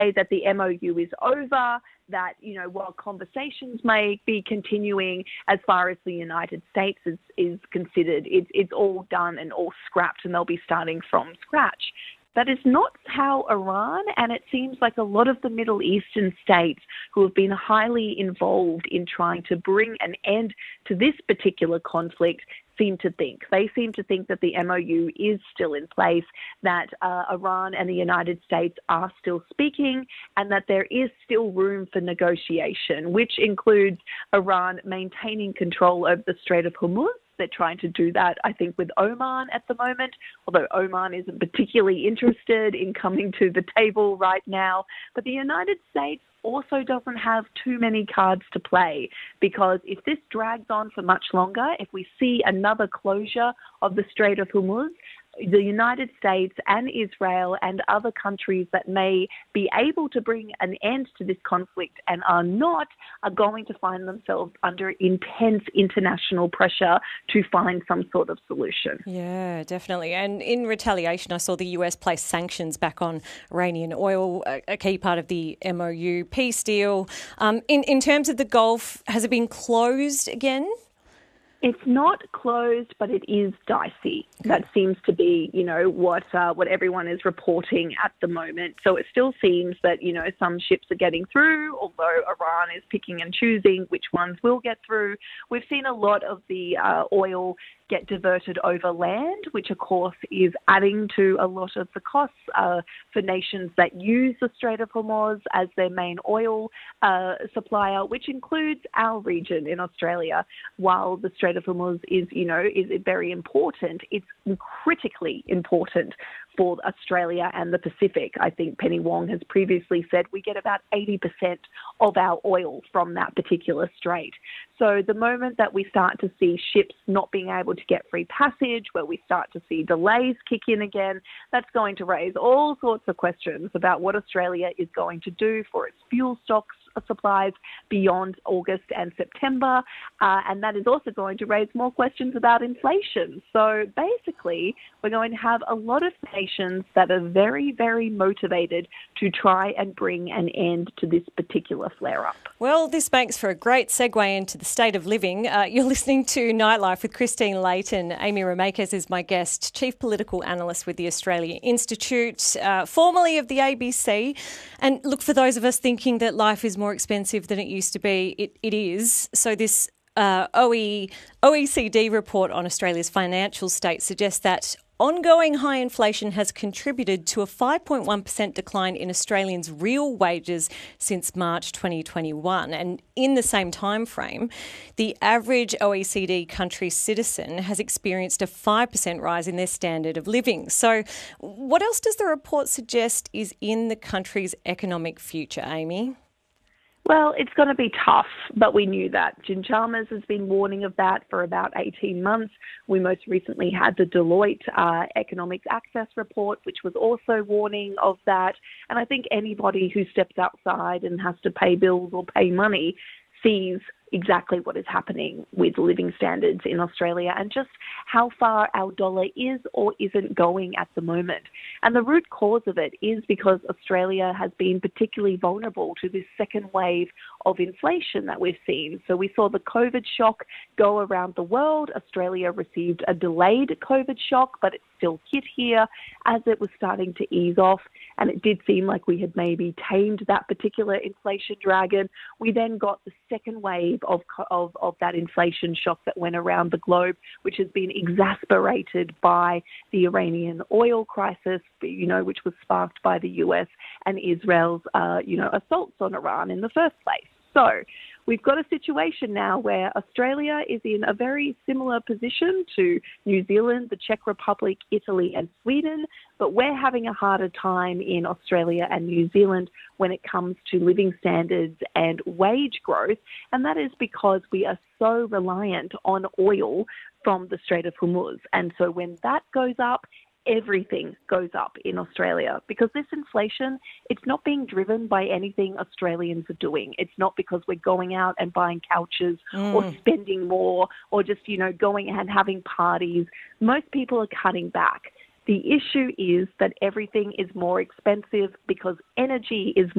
that the MOU is over, that, while conversations may be continuing, as far as the United States is considered, it's all done and all scrapped, and they'll be starting from scratch. That is not how Iran, and it seems like a lot of the Middle Eastern states who have been highly involved in trying to bring an end to this particular conflict seem to think. They seem to think that the MOU is still in place, that Iran and the United States are still speaking, and that there is still room for negotiation, which includes Iran maintaining control over the Strait of Hormuz. They're trying to do that, I think, with Oman at the moment, although Oman isn't particularly interested in coming to the table right now. But the United States also doesn't have too many cards to play, because if this drags on for much longer, if we see another closure of the Strait of Hormuz, the United States and Israel and other countries that may be able to bring an end to this conflict and are not, are going to find themselves under intense international pressure to find some sort of solution. Yeah, definitely. And in retaliation, I saw the US place sanctions back on Iranian oil, a key part of the MOU peace deal. In terms of the Gulf, has it been closed again? It's not closed, but it is dicey. Okay. That seems to be, what everyone is reporting at the moment. So it still seems that, some ships are getting through, although Iran is picking and choosing which ones will get through. We've seen a lot of the oil get diverted over land, which of course is adding to a lot of the costs for nations that use the Strait of Hormuz as their main oil supplier, which includes our region in Australia. While the Strait of Hormuz is very important, it's critically important for Australia and the Pacific. I think Penny Wong has previously said we get about 80% of our oil from that particular strait. So the moment that we start to see ships not being able to get free passage, where we start to see delays kick in again, that's going to raise all sorts of questions about what Australia is going to do for its fuel stocks supplies beyond August and September, and that is also going to raise more questions about inflation. So basically, we're going to have a lot of nations that are very, very motivated to try and bring an end to this particular flare-up. Well, this makes for a great segue into the state of living. You're listening to Nightlife with Christine Layton. Amy Ramakes is my guest, Chief Political Analyst with the Australia Institute, formerly of the ABC. And look, for those of us thinking that life is more expensive than it used to be, it is. So this OECD report on Australia's financial state suggests that ongoing high inflation has contributed to a 5.1% decline in Australians' real wages since March 2021. And in the same time frame, the average OECD country citizen has experienced a 5% rise in their standard of living. So what else does the report suggest is in the country's economic future, Amy? Well, it's going to be tough, but we knew that. Jim Chalmers has been warning of that for about 18 months. We most recently had the Deloitte Economic Access Report, which was also warning of that. And I think anybody who steps outside and has to pay bills or pay money sees exactly what is happening with living standards in Australia and just how far our dollar is or isn't going at the moment. And the root cause of it is because Australia has been particularly vulnerable to this second wave of inflation that we've seen. So we saw the COVID shock go around the world. Australia received a delayed COVID shock, but it still hit here as it was starting to ease off. And it did seem like we had maybe tamed that particular inflation dragon. We then got the second wave of that inflation shock that went around the globe, which has been exasperated by the Iranian oil crisis, which was sparked by the US and Israel's, assaults on Iran in the first place. So we've got a situation now where Australia is in a very similar position to New Zealand, the Czech Republic, Italy and Sweden, but we're having a harder time in Australia and New Zealand when it comes to living standards and wage growth, and that is because we are so reliant on oil from the Strait of Hormuz. And so when that goes up, everything goes up in Australia, because this inflation, it's not being driven by anything Australians are doing. It's not because we're going out and buying couches or spending more or just, going and having parties. Most people are cutting back. The issue is that everything is more expensive because energy is